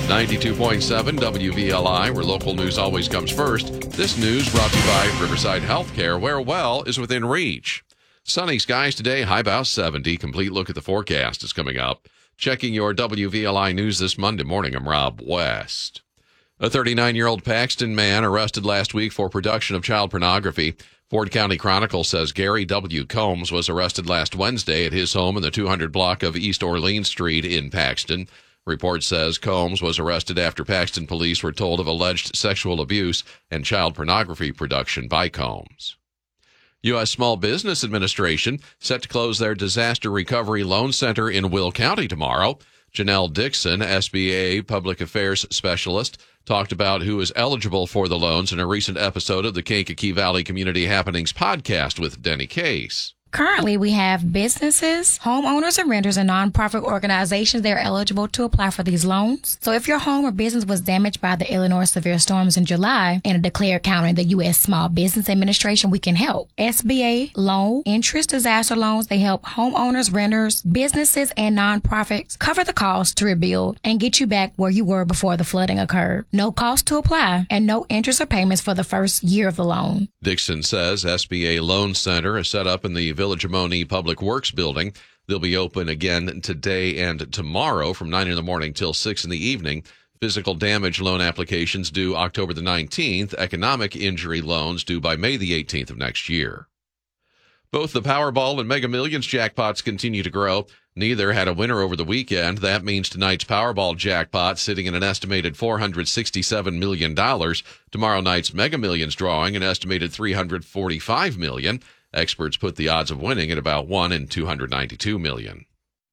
92.7 WVLI, where local news always comes first. This news brought to you by Riverside Healthcare, where well is within reach. Sunny skies today, high about 70. Complete look at the forecast is coming up. Checking your WVLI news this Monday morning, I'm Rob West. A 39-year-old Paxton man arrested last week for production of child pornography. Ford County Chronicle says Gary W. Combs was arrested last Wednesday at his home in the 200 block of East Orleans Street in Paxton. Report says Combs was arrested after Paxton police were told of alleged sexual abuse and child pornography production by Combs. U.S. Small Business Administration set to close their Disaster Recovery Loan Center in Will County tomorrow. Janelle Dixon, SBA Public Affairs Specialist, talked about who is eligible for the loans in a recent episode of the Kankakee Valley Community Happenings podcast with Denny Case. Currently, we have businesses, homeowners and renters, and nonprofit organizations that are eligible to apply for these loans. So if your home or business was damaged by the Illinois severe storms in July and a declared county in the U.S. Small Business Administration, we can help. SBA low interest disaster loans, they help homeowners, renters, businesses, and nonprofits cover the cost to rebuild and get you back where you were before the flooding occurred. No cost to apply and no interest or payments for the first year of the loan. Dixon says SBA Loan Center is set up in the Village of Monee Public Works Building. They'll be open again today and tomorrow from 9 in the morning till 6 in the evening. Physical damage loan applications due October the 19th. Economic injury loans due by May the 18th of next year. Both the Powerball and Mega Millions jackpots continue to grow. Neither had a winner over the weekend. That means tonight's Powerball jackpot sitting at an estimated $467 million. Tomorrow night's Mega Millions drawing an estimated $345 million. Experts put the odds of winning at about 1 in 292 million.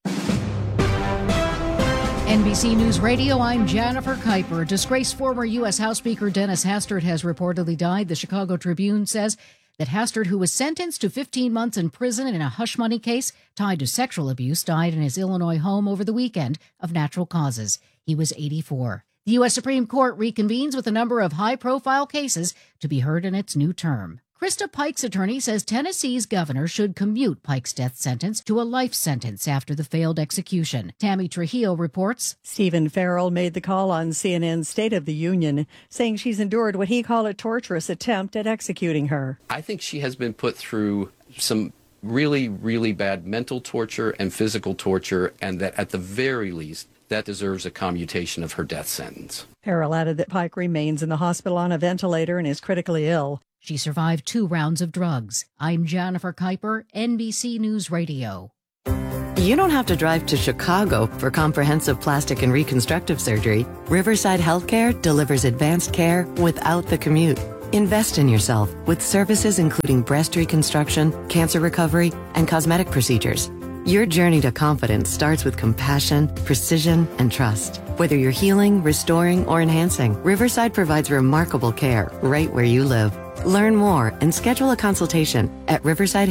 NBC News Radio, I'm Jennifer Kuiper. Disgraced former U.S. House Speaker Dennis Hastert has reportedly died. The Chicago Tribune says that Hastert, who was sentenced to 15 months in prison in a hush money case tied to sexual abuse, died in his Illinois home over the weekend of natural causes. He was 84. The U.S. Supreme Court reconvenes with a number of high-profile cases to be heard in its new term. Krista Pike's attorney says Tennessee's governor should commute Pike's death sentence to a life sentence after the failed execution. Tammy Trujillo reports. Stephen Farrell made the call on CNN's State of the Union, saying she's endured what he called a torturous attempt at executing her. I think she has been put through some really, really bad mental torture and physical torture, and that at the very least, that deserves a commutation of her death sentence. Farrell added that Pike remains in the hospital on a ventilator and is critically ill. She survived 2 rounds of drugs. I'm Jennifer Kuiper, NBC News Radio. You don't have to drive to Chicago for comprehensive plastic and reconstructive surgery. Riverside Healthcare delivers advanced care without the commute. Invest in yourself with services including breast reconstruction, cancer recovery, and cosmetic procedures. Your journey to confidence starts with compassion, precision, and trust. Whether you're healing, restoring, or enhancing, Riverside provides remarkable care right where you live. Learn more and schedule a consultation at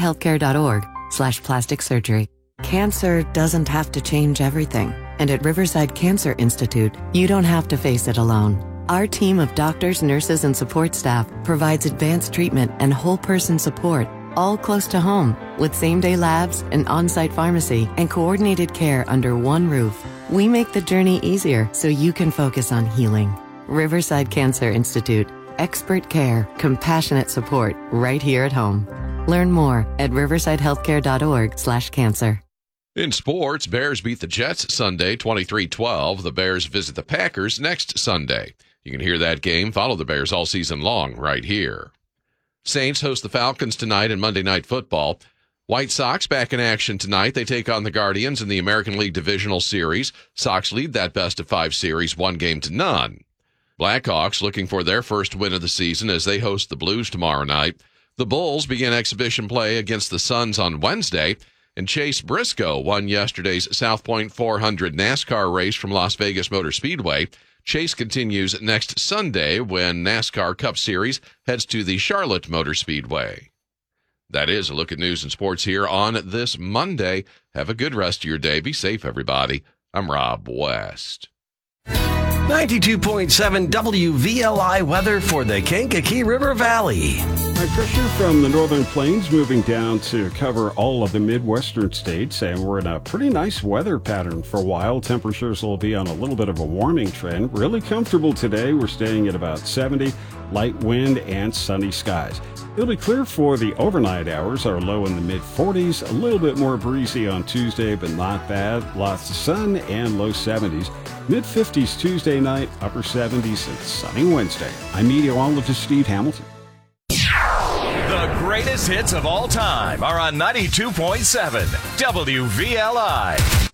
riversidehealthcare.org/plastic surgery. Cancer doesn't have to change everything. And at Riverside Cancer Institute, you don't have to face it alone. Our team of doctors, nurses, and support staff provides advanced treatment and whole person support, all close to home, with same-day labs, an on-site pharmacy, and coordinated care under one roof. We make the journey easier so you can focus on healing. Riverside Cancer Institute. Expert care, compassionate support, right here at home. Learn more at riversidehealthcare.org/cancer. In sports, Bears beat the Jets Sunday 23-12. The Bears visit the Packers next Sunday. You can hear that game, follow the Bears all season long right here. Saints host the Falcons tonight in Monday Night Football. White Sox back in action tonight. They take on the Guardians in the American League Divisional Series. Sox lead that best-of-5 series 1-0. Blackhawks looking for their first win of the season as they host the Blues tomorrow night. The Bulls begin exhibition play against the Suns on Wednesday, and Chase Briscoe won yesterday's South Point 400 NASCAR race from Las Vegas Motor Speedway. Chase continues next Sunday when NASCAR Cup Series heads to the Charlotte Motor Speedway. That is a look at news and sports here on this Monday. Have a good rest of your day. Be safe, everybody. I'm Rob West. 92.7 WVLI weather for the Kankakee River Valley. High pressure from the northern plains moving down to cover all of the Midwestern states, and we're in a pretty nice weather pattern for a while. Temperatures will be on a little bit of a warming trend. Really comfortable today. We're staying at about 70, light wind and sunny skies. It'll be clear for the overnight hours. Our low in the mid-40s, a little bit more breezy on Tuesday, but not bad. Lots of sun and low 70s. Mid-50s Tuesday night, upper 70s, and sunny Wednesday. I'm meteorologist Steve Hamilton. The greatest hits of all time are on 92.7 WVLI.